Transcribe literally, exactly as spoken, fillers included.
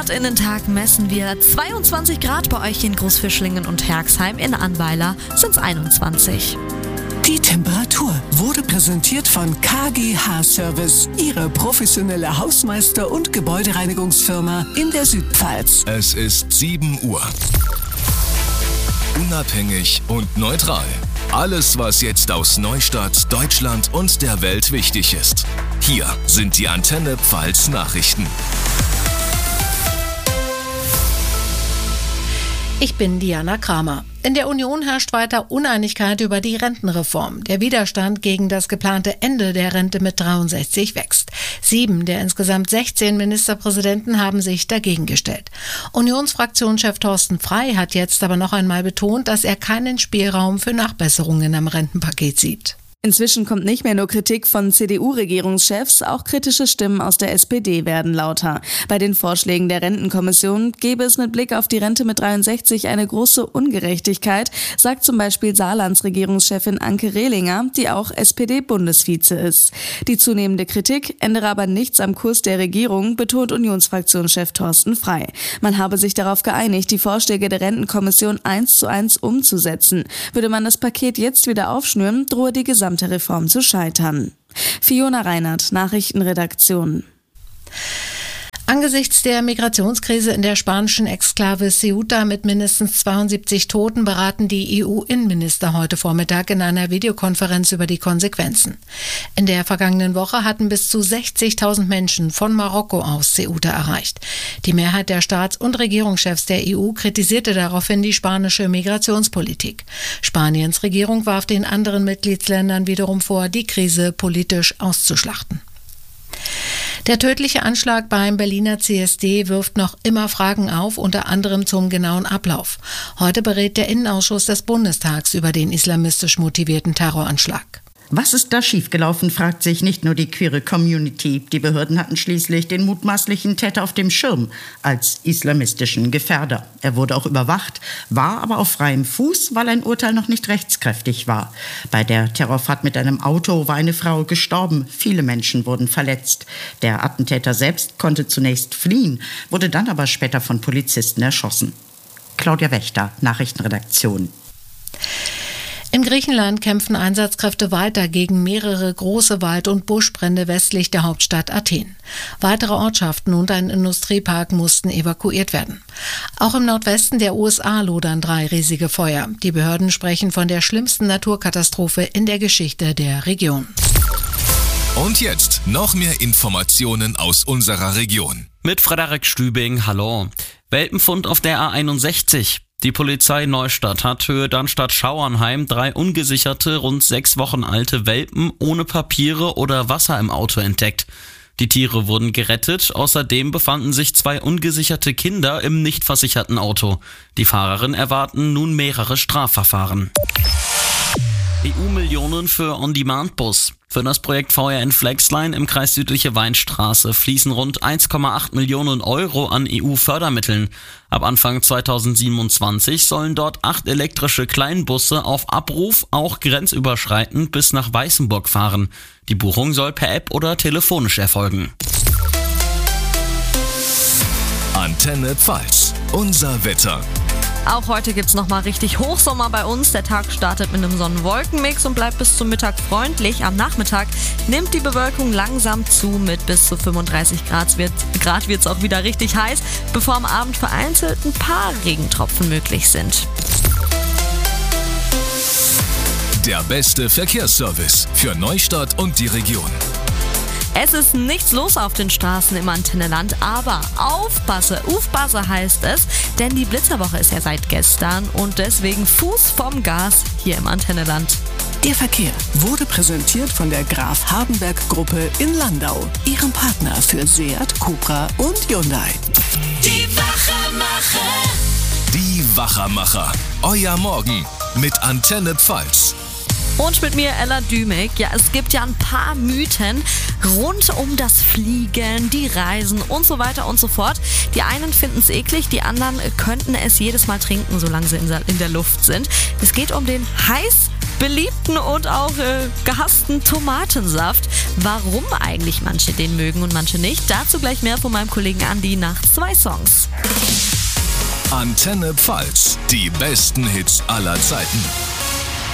Innentag messen wir zweiundzwanzig Grad bei euch in Großfischlingen und Herxheim. In Annweiler sind es einundzwanzig. Die Temperatur wurde präsentiert von K G H Service, Ihre professionelle Hausmeister- und Gebäudereinigungsfirma in der Südpfalz. Es ist sieben Uhr. Unabhängig und neutral. Alles, was jetzt aus Neustadt, Deutschland und der Welt wichtig ist. Hier sind die Antenne Pfalz Nachrichten. Ich bin Diana Kramer. In der Union herrscht weiter Uneinigkeit über die Rentenreform. Der Widerstand gegen das geplante Ende der Rente mit dreiundsechzig wächst. Sieben der insgesamt sechzehn Ministerpräsidenten haben sich dagegen gestellt. Unionsfraktionschef Thorsten Frey hat jetzt aber noch einmal betont, dass er keinen Spielraum für Nachbesserungen am Rentenpaket sieht. Inzwischen kommt nicht mehr nur Kritik von C D U-Regierungschefs, auch kritische Stimmen aus der S P D werden lauter. Bei den Vorschlägen der Rentenkommission gäbe es mit Blick auf die Rente mit dreiundsechzig eine große Ungerechtigkeit, sagt zum Beispiel Saarlands Regierungschefin Anke Rehlinger, die auch S P D-Bundesvize ist. Die zunehmende Kritik ändere aber nichts am Kurs der Regierung, betont Unionsfraktionschef Thorsten Frey. Man habe sich darauf geeinigt, die Vorschläge der Rentenkommission eins zu eins umzusetzen. Würde man das Paket jetzt wieder aufschnüren, drohe die gesamte Reform zu scheitern. Fiona Reinhardt, Nachrichtenredaktion. Angesichts der Migrationskrise in der spanischen Exklave Ceuta mit mindestens zweiundsiebzig Toten beraten die E U-Innenminister heute Vormittag in einer Videokonferenz über die Konsequenzen. In der vergangenen Woche hatten bis zu sechzigtausend Menschen von Marokko aus Ceuta erreicht. Die Mehrheit der Staats- und Regierungschefs der E U kritisierte daraufhin die spanische Migrationspolitik. Spaniens Regierung warf den anderen Mitgliedsländern wiederum vor, die Krise politisch auszuschlachten. Der tödliche Anschlag beim Berliner C S D wirft noch immer Fragen auf, unter anderem zum genauen Ablauf. Heute berät der Innenausschuss des Bundestags über den islamistisch motivierten Terroranschlag. Was ist da schiefgelaufen, fragt sich nicht nur die queere Community. Die Behörden hatten schließlich den mutmaßlichen Täter auf dem Schirm als islamistischen Gefährder. Er wurde auch überwacht, war aber auf freiem Fuß, weil ein Urteil noch nicht rechtskräftig war. Bei der Terrorfahrt mit einem Auto war eine Frau gestorben. Viele Menschen wurden verletzt. Der Attentäter selbst konnte zunächst fliehen, wurde dann aber später von Polizisten erschossen. Claudia Wächter, Nachrichtenredaktion. In Griechenland kämpfen Einsatzkräfte weiter gegen mehrere große Wald- und Buschbrände westlich der Hauptstadt Athen. Weitere Ortschaften und ein Industriepark mussten evakuiert werden. Auch im Nordwesten der U S A lodern drei riesige Feuer. Die Behörden sprechen von der schlimmsten Naturkatastrophe in der Geschichte der Region. Und jetzt noch mehr Informationen aus unserer Region. Mit Frederik Stübing, hallo. Welpenfund auf der A einundsechzig. Die Polizei Neustadt hat Höhe Darmstadt-Schauernheim drei ungesicherte, rund sechs Wochen alte Welpen ohne Papiere oder Wasser im Auto entdeckt. Die Tiere wurden gerettet, außerdem befanden sich zwei ungesicherte Kinder im nicht versicherten Auto. Die Fahrerin erwarten nun mehrere Strafverfahren. E U-Millionen für On-Demand-Bus. Für das Projekt V R N Flexline im Kreis Südliche Weinstraße fließen rund eins Komma acht Millionen Euro an E U-Fördermitteln. Ab Anfang zweitausendsiebenundzwanzig sollen dort acht elektrische Kleinbusse auf Abruf auch grenzüberschreitend bis nach Weißenburg fahren. Die Buchung soll per App oder telefonisch erfolgen. Antenne Pfalz, unser Wetter. Auch heute gibt's nochmal richtig Hochsommer bei uns. Der Tag startet mit einem Sonnenwolkenmix und bleibt bis zum Mittag freundlich. Am Nachmittag nimmt die Bewölkung langsam zu. Mit bis zu fünfunddreißig Grad wird Grad wird's auch wieder richtig heiß, bevor am Abend vereinzelt ein paar Regentropfen möglich sind. Der beste Verkehrsservice für Neustadt und die Region. Es ist nichts los auf den Straßen im Antennenland, aber aufpasse, aufpasse heißt es, denn die Blitzerwoche ist ja seit gestern und deswegen Fuß vom Gas hier im Antennenland. Der Verkehr wurde präsentiert von der Graf Hardenberg Gruppe in Landau, ihrem Partner für Seat, Cupra und Hyundai. Die Wachermacher. Die Wachermacher. Euer Morgen mit Antenne Pfalz. Und mit mir Ella Dümek. Ja, es gibt ja ein paar Mythen rund um das Fliegen, die Reisen und so weiter und so fort. Die einen finden es eklig, die anderen könnten es jedes Mal trinken, solange sie in der Luft sind. Es geht um den heiß beliebten und auch äh, gehassten Tomatensaft. Warum eigentlich manche den mögen und manche nicht? Dazu gleich mehr von meinem Kollegen Andi nach zwei Songs. Antenne Pfalz, die besten Hits aller Zeiten.